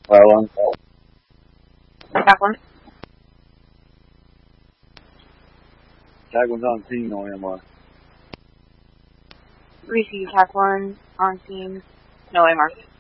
One. Attack 1. Tag one's on scene, no AMR. Receive attack 1 on scene. No AMR.